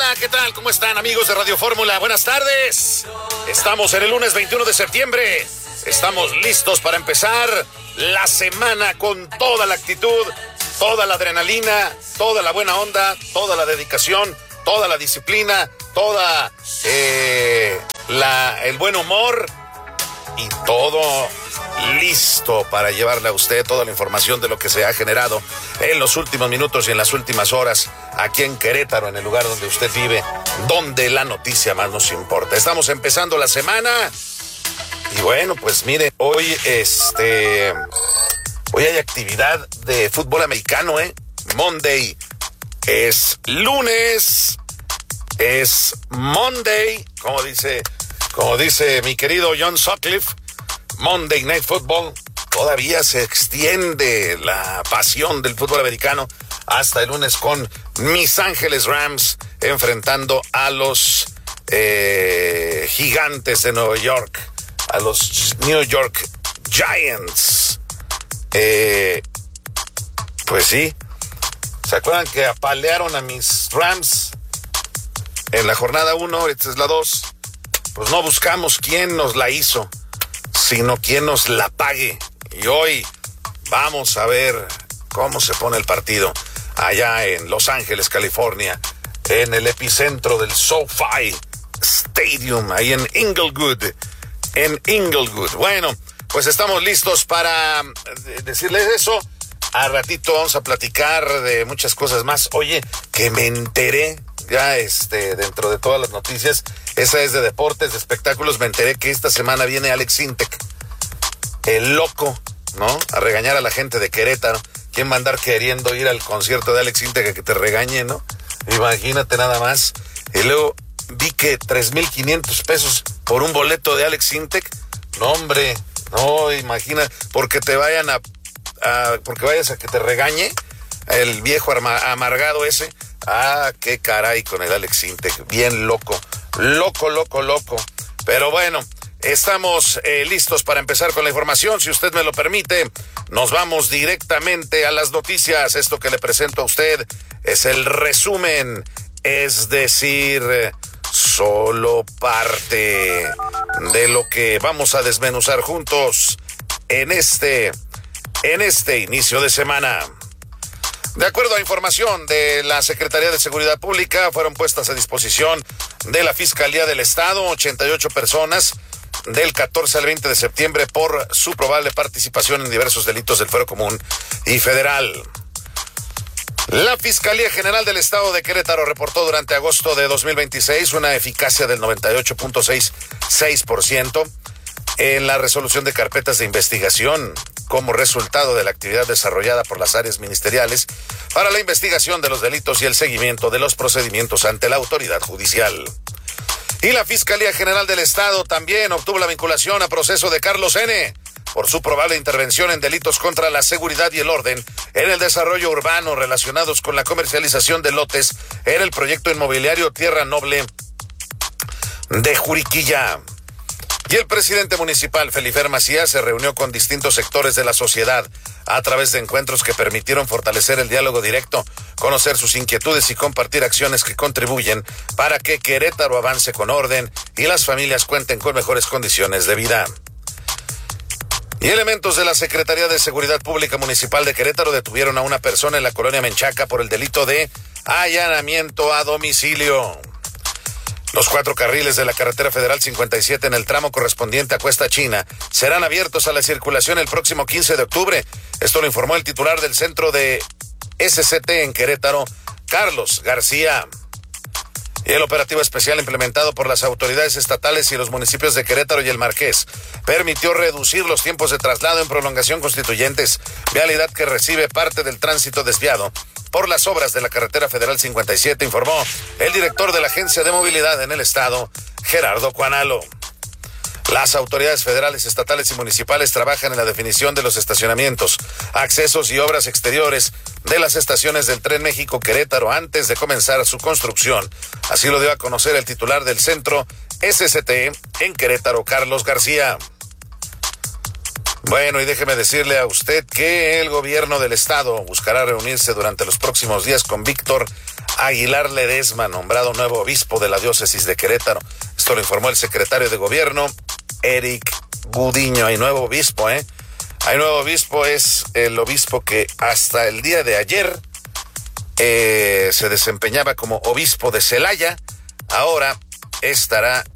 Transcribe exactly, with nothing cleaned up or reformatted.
Hola, ¿qué tal? ¿Cómo están, amigos de Radio Fórmula? Buenas tardes. Estamos en el lunes veintiuno de septiembre. Estamos listos para empezar la semana con toda la actitud, toda la adrenalina, toda la buena onda, toda la dedicación, toda la disciplina, toda eh, la, el buen humor y todo listo para llevarle a usted toda la información de lo que se ha generado en los últimos minutos y en las últimas horas aquí en Querétaro, en el lugar donde usted vive, donde la noticia más nos importa. Estamos empezando la semana y bueno, pues mire, hoy este hoy hay actividad de fútbol americano, ¿eh? Monday es lunes, es Monday, como dice, como dice mi querido John Sutcliffe. Monday Night Football, todavía se extiende la pasión del fútbol americano hasta el lunes con Mis Ángeles Rams enfrentando a los eh, gigantes de Nueva York, a los New York Giants. Eh, pues sí, ¿se acuerdan que apalearon a mis Rams en la jornada uno? Esta es la dos. Pues no buscamos quién nos la hizo, sino quien nos la pague. Y hoy vamos a ver cómo se pone el partido allá en Los Ángeles, California, en el epicentro del SoFi Stadium, ahí en Inglewood, en Inglewood. Bueno, pues estamos listos para decirles eso. A ratito vamos a platicar de muchas cosas más. Oye, que me enteré ya este dentro de todas las noticias, esa es de deportes, de espectáculos, me enteré que esta semana viene Alex Sintek, el loco, ¿no? A regañar a la gente de Querétaro. ¿Quién va a andar queriendo ir al concierto de Alex Sintek a que te regañe, no? Imagínate nada más. Y luego vi que tres mil quinientos pesos por un boleto de Alex Sintek. No, hombre, no, imagina, porque te vayan a, a porque vayas a que te regañe el viejo arma, amargado ese. Ah, qué caray con el Alex Sintek, bien loco, loco, loco, loco. Pero bueno, estamos eh, listos para empezar con la información. Si usted me lo permite, nos vamos directamente a las noticias. Esto que le presento a usted es el resumen, es decir, solo parte de lo que vamos a desmenuzar juntos en este, en este inicio de semana. De acuerdo a información de la Secretaría de Seguridad Pública, fueron puestas a disposición de la Fiscalía del Estado ochenta y ocho personas del catorce al veinte de septiembre por su probable participación en diversos delitos del fuero común y federal. La Fiscalía General del Estado de Querétaro reportó durante agosto de dos mil veintiséis una eficacia del noventa y ocho punto sesenta y seis por ciento en la resolución de carpetas de investigación como resultado de la actividad desarrollada por las áreas ministeriales para la investigación de los delitos y el seguimiento de los procedimientos ante la autoridad judicial. Y la Fiscalía General del Estado también obtuvo la vinculación a proceso de Carlos N. por su probable intervención en delitos contra la seguridad y el orden en el desarrollo urbano relacionados con la comercialización de lotes en el proyecto inmobiliario Tierra Noble de Juriquilla. Y el presidente municipal, Felifer Macías, se reunió con distintos sectores de la sociedad a través de encuentros que permitieron fortalecer el diálogo directo, conocer sus inquietudes y compartir acciones que contribuyen para que Querétaro avance con orden y las familias cuenten con mejores condiciones de vida. Y elementos de la Secretaría de Seguridad Pública Municipal de Querétaro detuvieron a una persona en la colonia Menchaca por el delito de allanamiento a domicilio. Los cuatro carriles de la carretera federal cincuenta y siete en el tramo correspondiente a Cuesta China serán abiertos a la circulación el próximo quince de octubre. Esto lo informó el titular del centro de S C T en Querétaro, Carlos García. Y el operativo especial implementado por las autoridades estatales y los municipios de Querétaro y El Marqués permitió reducir los tiempos de traslado en prolongación constituyentes, vialidad que recibe parte del tránsito desviado por las obras de la carretera federal cincuenta y siete, informó el director de la Agencia de Movilidad en el Estado, Gerardo Cuanalo. Las autoridades federales, estatales y municipales trabajan en la definición de los estacionamientos, accesos y obras exteriores de las estaciones del Tren México-Querétaro antes de comenzar su construcción. Así lo dio a conocer el titular del centro S C T en Querétaro, Carlos García. Bueno, y déjeme decirle a usted que el gobierno del estado buscará reunirse durante los próximos días con Víctor Aguilar Ledesma, nombrado nuevo obispo de la diócesis de Querétaro. Esto lo informó el secretario de gobierno, Eric Gudiño. Hay nuevo obispo, ¿eh? Hay nuevo obispo, es el obispo que hasta el día de ayer eh, se desempeñaba como obispo de Celaya. Ahora estará